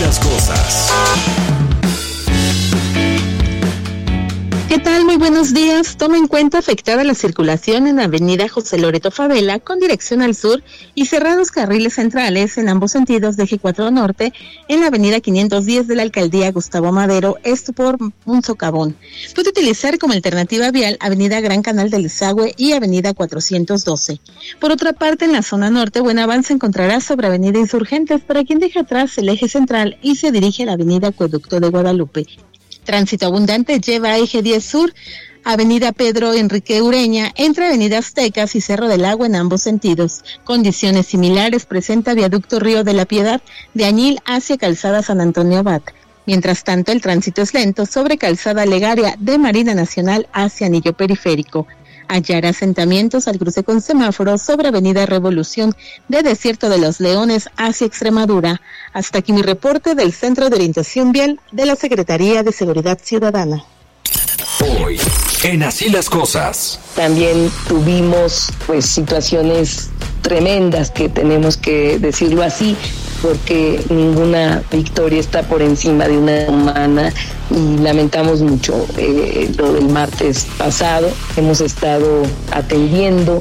las cosas. ¿Qué tal? Muy buenos días. Toma en cuenta afectada la circulación en Avenida José Loreto Favela con dirección al sur y cerrados carriles centrales en ambos sentidos de Eje 4 Norte en la Avenida 510 de la Alcaldía Gustavo Madero, esto por un socavón. Puede utilizar como alternativa vial Avenida Gran Canal del Desagüe y Avenida 412. Por otra parte, en la zona norte, buen avance encontrará sobre Avenida Insurgentes para quien deja atrás el eje central y se dirige a la Avenida Acueducto de Guadalupe. Tránsito abundante lleva a Eje 10 Sur, Avenida Pedro Enrique Ureña, entre Avenida Aztecas y Cerro del Agua en ambos sentidos. Condiciones similares presenta Viaducto Río de la Piedad, de Añil hacia Calzada San Antonio Abad. Mientras tanto, el tránsito es lento sobre Calzada Legaria de Marina Nacional hacia Anillo Periférico. Hallará asentamientos al cruce con semáforos sobre Avenida Revolución de Desierto de los Leones hacia Extremadura. Hasta aquí mi reporte del Centro de Orientación Vial de la Secretaría de Seguridad Ciudadana. Hoy, en Así las Cosas. También tuvimos situaciones tremendas, que tenemos que decirlo así, porque ninguna victoria está por encima de una humana, y lamentamos mucho lo del martes pasado. Hemos estado atendiendo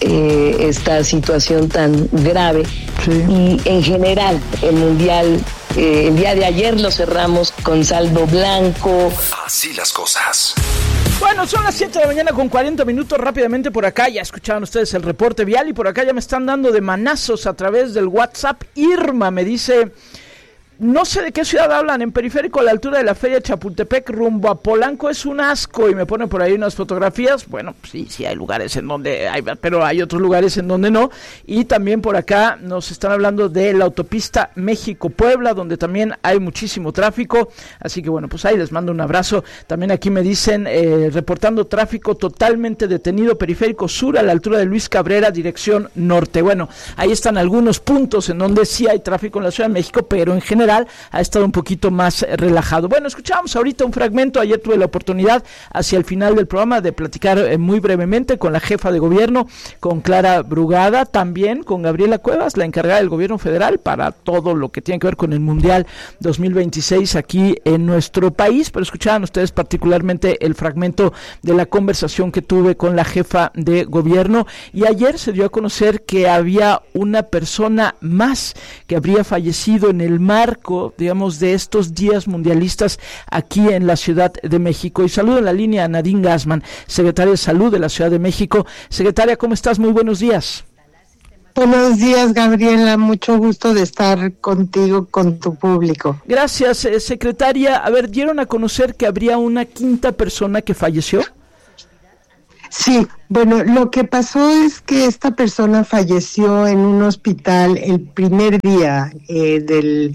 esta situación tan grave, sí. Y en general el Mundial, el día de ayer lo cerramos con saldo blanco. Así las cosas. Bueno, son las 7 de la mañana con 40 minutos. Rápidamente por acá, ya escuchaban ustedes el reporte vial, y por acá ya me están dando de manazos a través del WhatsApp. Irma me dice: no sé de qué ciudad hablan, en Periférico a la altura de la Feria Chapultepec rumbo a Polanco es un asco, y me ponen por ahí unas fotografías. Bueno, sí hay lugares en donde hay, pero hay otros lugares en donde no. Y también por acá nos están hablando de la autopista México-Puebla, donde también hay muchísimo tráfico, así que bueno, pues ahí les mando un abrazo. También aquí me dicen, reportando tráfico totalmente detenido, Periférico Sur a la altura de Luis Cabrera, dirección norte. Bueno, ahí están algunos puntos en donde sí hay tráfico en la Ciudad de México, pero en general ha estado un poquito más relajado. Bueno, escuchábamos ahorita un fragmento. Ayer tuve la oportunidad hacia el final del programa de platicar muy brevemente con la jefa de gobierno, con Clara Brugada, también con Gabriela Cuevas, la encargada del gobierno federal para todo lo que tiene que ver con el Mundial 2026 aquí en nuestro país. Pero escuchaban ustedes particularmente el fragmento de la conversación que tuve con la jefa de gobierno, y ayer se dio a conocer que había una persona más que habría fallecido en el marco, digamos, de estos días mundialistas aquí en la Ciudad de México. Y saludo en la línea a Nadine Gassman, secretaria de Salud de la Ciudad de México. Secretaria, ¿cómo estás? Muy buenos días. Buenos días, Gabriela, mucho gusto de estar contigo, con tu público. Gracias, secretaria. A ver, ¿dieron a conocer que habría una quinta persona que falleció? Sí, bueno, lo que pasó es que esta persona falleció en un hospital el primer día del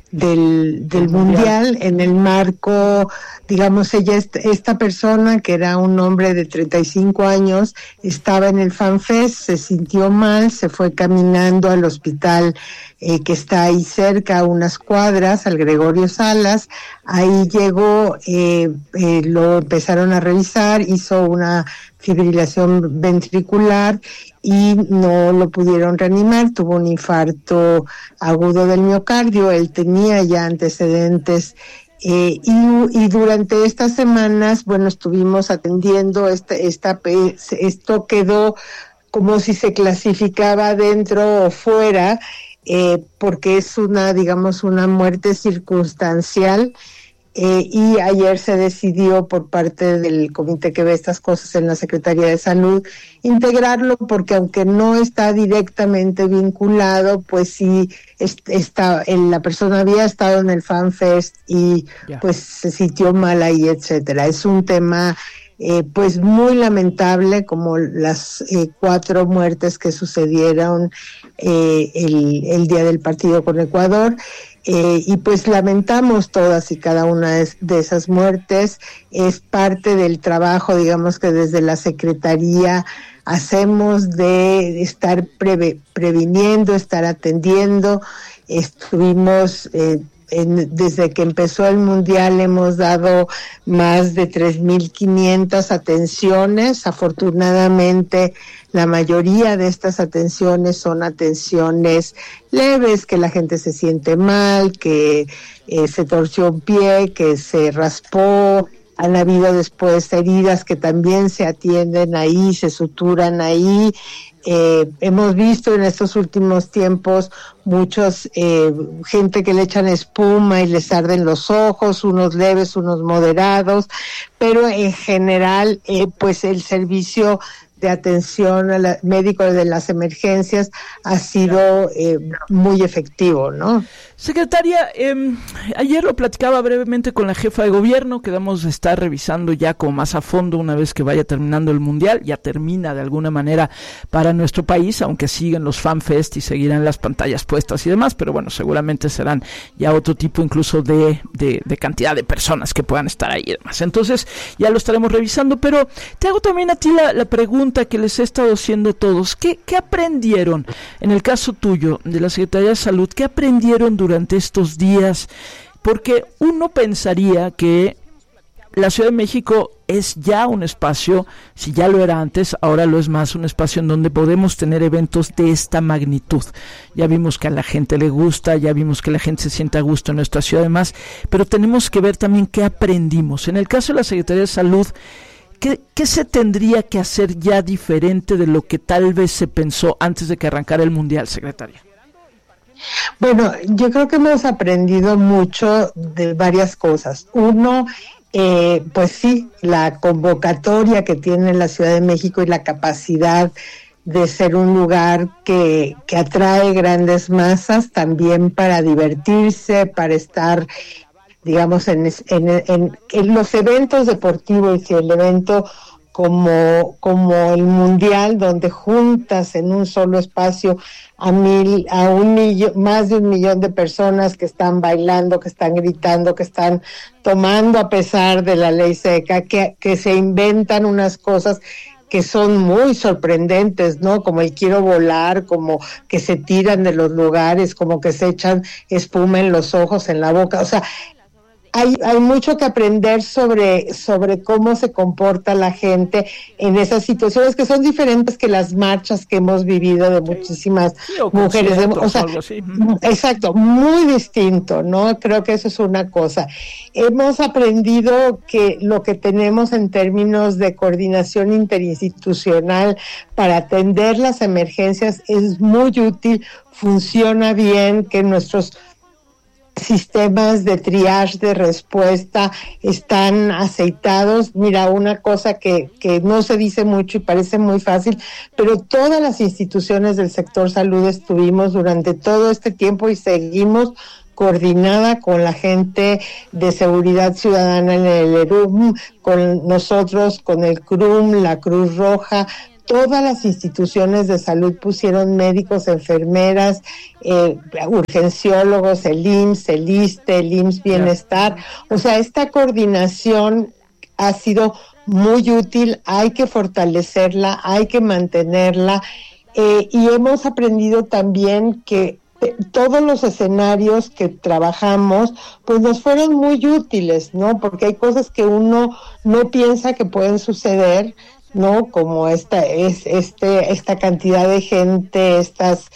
Mundial, en el marco, digamos, esta persona, que era un hombre de 35 años, estaba en el FanFest, se sintió mal, se fue caminando al hospital que está ahí cerca, a unas cuadras, al Gregorio Salas. Ahí llegó, lo empezaron a revisar, hizo una fibrilación ventricular y no lo pudieron reanimar, tuvo un infarto agudo del miocardio. Él tenía ya antecedentes y durante estas semanas, bueno, estuvimos atendiendo esto quedó como si se clasificaba dentro o fuera, porque es una muerte circunstancial. Y ayer se decidió por parte del comité que ve estas cosas en la Secretaría de Salud integrarlo, porque aunque no está directamente vinculado, pues sí la persona había estado en el FanFest y pues se sintió mal ahí, etcétera. Es un tema pues muy lamentable, como las 4 muertes que sucedieron el día del partido con Ecuador. Y pues lamentamos todas y cada una de esas muertes. Es parte del trabajo, digamos, que desde la Secretaría hacemos, de estar previniendo, estar atendiendo. Estuvimos desde que empezó el Mundial, hemos dado más de 3,500 atenciones. Afortunadamente La mayoría de estas atenciones son atenciones leves, que la gente se siente mal, que se torció un pie, que se raspó. Han habido después heridas que también se atienden ahí, se suturan ahí. Hemos visto en estos últimos tiempos muchos gente que le echan espuma y les arden los ojos, unos leves, unos moderados, pero en general pues el servicio de atención médico de las emergencias ha sido muy efectivo, ¿no? Secretaria, ayer lo platicaba brevemente con la jefa de gobierno, quedamos de estar revisando ya como más a fondo una vez que vaya terminando el Mundial, ya termina de alguna manera para nuestro país, aunque siguen los FanFest y seguirán las pantallas puestas y demás, pero bueno, seguramente serán ya otro tipo incluso de cantidad de personas que puedan estar ahí y demás. Entonces ya lo estaremos revisando, pero te hago también a ti la pregunta que les he estado haciendo a todos. ¿Qué aprendieron en el caso tuyo de la Secretaría de Salud? ¿Qué aprendieron durante estos días? Porque uno pensaría que la Ciudad de México es ya un espacio, si ya lo era antes, ahora lo es más, un espacio en donde podemos tener eventos de esta magnitud. Ya vimos que a la gente le gusta, ya vimos que la gente se siente a gusto en nuestra ciudad además, pero tenemos que ver también qué aprendimos. En el caso de la Secretaría de Salud, ¿qué se tendría que hacer ya diferente de lo que tal vez se pensó antes de que arrancara el Mundial, secretaria? Bueno, yo creo que hemos aprendido mucho de varias cosas. Uno, pues sí, la convocatoria que tiene la Ciudad de México y la capacidad de ser un lugar que atrae grandes masas también para divertirse, para estar, digamos, en los eventos deportivos y el evento como el Mundial, donde juntas en un solo espacio a más de 1 millón de personas que están bailando, que están gritando, que están tomando a pesar de la ley seca, que se inventan unas cosas que son muy sorprendentes, ¿no? Como el quiero volar, como que se tiran de los lugares, como que se echan espuma en los ojos, en la boca, o sea, hay mucho que aprender sobre cómo se comporta la gente en esas situaciones que son diferentes que las marchas que hemos vivido de muchísimas mujeres. O sea, exacto, muy distinto, ¿no? Creo que eso es una cosa. Hemos aprendido que lo que tenemos en términos de coordinación interinstitucional para atender las emergencias es muy útil, funciona bien, que nuestros sistemas de triage, de respuesta, están aceitados. Mira, una cosa que no se dice mucho y parece muy fácil, pero todas las instituciones del sector salud estuvimos durante todo este tiempo y seguimos coordinada con la gente de seguridad ciudadana en el ERUM, con nosotros, con el CRUM, la Cruz Roja. Todas las instituciones de salud pusieron médicos, enfermeras, urgenciólogos, el IMSS, el ISSSTE, el IMSS Bienestar. O sea, esta coordinación ha sido muy útil, hay que fortalecerla, hay que mantenerla, y hemos aprendido también que todos los escenarios que trabajamos pues nos fueron muy útiles, ¿no? Porque hay cosas que uno no piensa que pueden suceder, ¿no? Como esta cantidad de gente, estos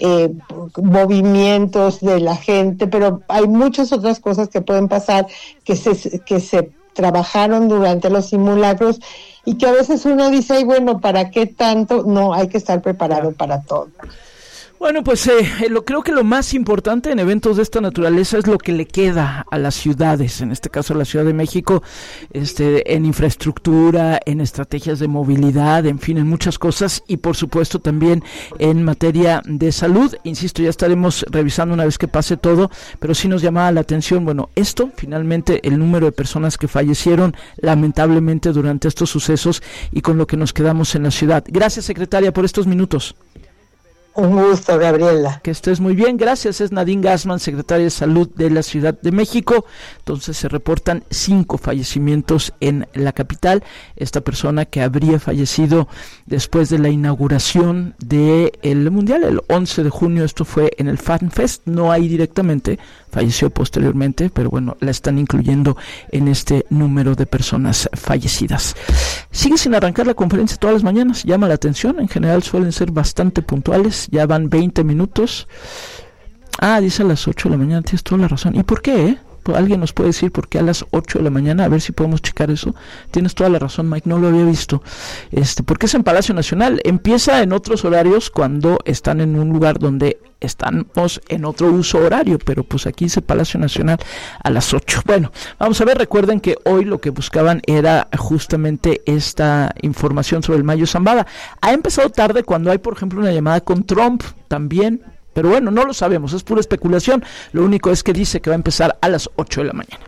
movimientos de la gente, pero hay muchas otras cosas que pueden pasar que se trabajaron durante los simulacros y que a veces uno dice, ay, bueno, ¿para qué tanto? No, hay que estar preparado para todo. Bueno, pues creo que lo más importante en eventos de esta naturaleza es lo que le queda a las ciudades, en este caso la Ciudad de México, en infraestructura, en estrategias de movilidad, en fin, en muchas cosas, y por supuesto también en materia de salud. Insisto, ya estaremos revisando una vez que pase todo, pero sí nos llamaba la atención, bueno, esto, finalmente, el número de personas que fallecieron lamentablemente durante estos sucesos y con lo que nos quedamos en la ciudad. Gracias, secretaria, por estos minutos. Un gusto, Gabriela. Que estés muy bien, gracias. Es Nadine Gassman, secretaria de Salud de la Ciudad de México. Entonces se reportan 5 fallecimientos en la capital. Esta persona que habría fallecido después de la inauguración del Mundial, el 11 de junio, esto fue en el FanFest, no ahí directamente, falleció posteriormente, pero bueno, la están incluyendo en este número de personas fallecidas. Sigue sin arrancar la conferencia todas las mañanas, llama la atención, en general suelen ser bastante puntuales, ya van 20 minutos. Dice a las 8 de la mañana, tienes toda la razón. ¿Y por qué, ¿Alguien nos puede decir por qué a las 8 de la mañana? A ver si podemos checar eso. Tienes toda la razón, Mike, no lo había visto. Porque es en Palacio Nacional. Empieza en otros horarios cuando están en un lugar donde estamos en otro uso horario, pero pues aquí dice Palacio Nacional a las 8. Bueno, vamos a ver, recuerden que hoy lo que buscaban era justamente esta información sobre el Mayo Zambada. Ha empezado tarde cuando hay, por ejemplo, una llamada con Trump también. Pero bueno, no lo sabemos, es pura especulación. Lo único es que dice que va a empezar a las 8 de la mañana.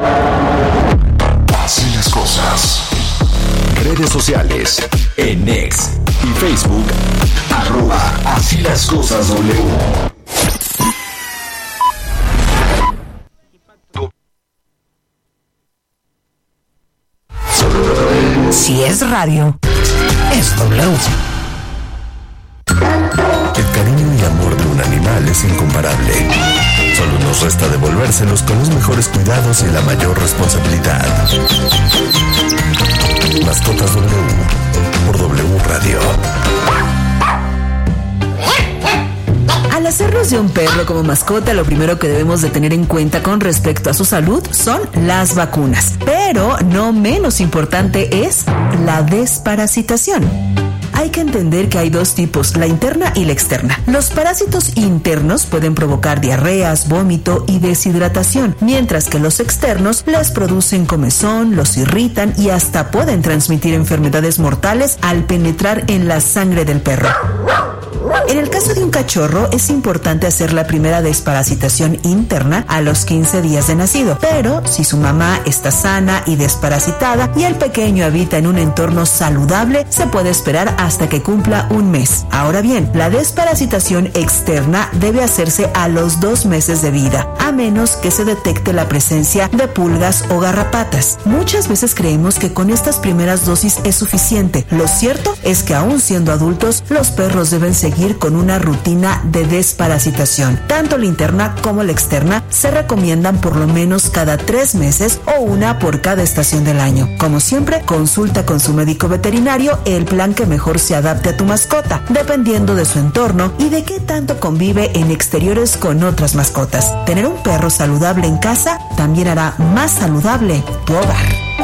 Así las cosas. Redes sociales, en X y Facebook, @Así las cosas W. Si es radio, es W. El cariño y amor de un animal es incomparable. Solo nos resta devolvérselos con los mejores cuidados y la mayor responsabilidad. Mascotas W por W Radio. Al hacernos de un perro como mascota, lo primero que debemos de tener en cuenta con respecto a su salud son las vacunas. Pero no menos importante es la desparasitación. Hay que entender que hay dos tipos, la interna y la externa. Los parásitos internos pueden provocar diarreas, vómito y deshidratación, mientras que los externos les producen comezón, los irritan y hasta pueden transmitir enfermedades mortales al penetrar en la sangre del perro. En el caso de un cachorro, es importante hacer la primera desparasitación interna a los 15 días de nacido, pero si su mamá está sana y desparasitada y el pequeño habita en un entorno saludable, se puede esperar hasta que cumpla un mes. Ahora bien, la desparasitación externa debe hacerse a los 2 meses de vida, a menos que se detecte la presencia de pulgas o garrapatas. Muchas veces creemos que con estas primeras dosis es suficiente. Lo cierto es que aún siendo adultos, los perros deben seguir con una rutina de desparasitación. Tanto la interna como la externa se recomiendan por lo menos cada 3 meses o una por cada estación del año. Como siempre, consulta con su médico veterinario el plan que mejor se adapte a tu mascota, dependiendo de su entorno y de qué tanto convive en exteriores con otras mascotas. Tener un perro saludable en casa también hará más saludable tu hogar.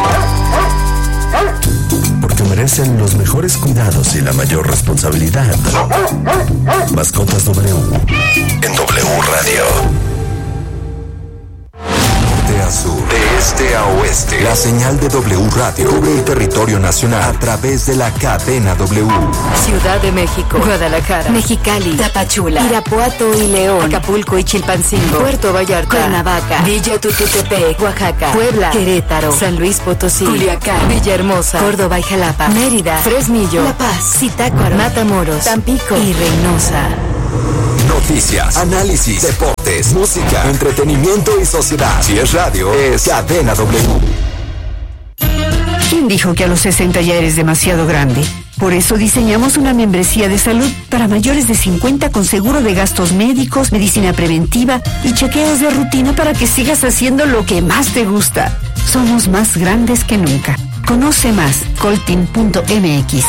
Porque merecen los mejores cuidados y la mayor responsabilidad. Mascotas W en W Radio. De a sur, de este a oeste, la señal de W Radio cubre el territorio nacional a través de la cadena W. Ciudad de México, Guadalajara, Mexicali, Tapachula, Irapuato y León, Acapulco y Chilpancingo, Puerto Vallarta, Cuernavaca, Villa Tututepec, Oaxaca, Puebla, Querétaro, San Luis Potosí, Culiacán, Villahermosa, Córdoba y Jalapa, Mérida, Fresnillo, La Paz, Zitácuaro, Matamoros, Tampico y Reynosa. Noticias, análisis, deportes, música, entretenimiento y sociedad. Si es radio, es cadena W. ¿Quién dijo que a los 60 ya eres demasiado grande? Por eso diseñamos una membresía de salud para mayores de 50 con seguro de gastos médicos, medicina preventiva y chequeos de rutina para que sigas haciendo lo que más te gusta. Somos más grandes que nunca. Conoce más, coltin.mx.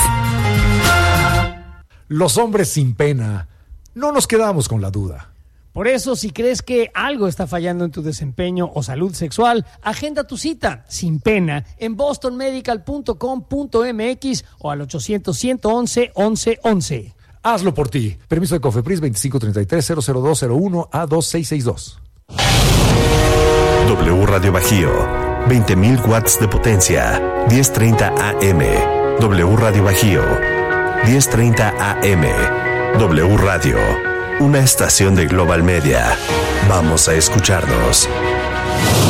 Los hombres sin pena. No nos quedamos con la duda. Por eso, si crees que algo está fallando en tu desempeño o salud sexual, agenda tu cita sin pena en bostonmedical.com.mx o al 800-111-1111. Hazlo por ti. Permiso de Cofepris 2533-00201-A2662. W Radio Bajío, 20.000 watts de potencia, 1030 AM. W Radio Bajío, 1030 AM. W Radio, una estación de Global Media. Vamos a escucharnos.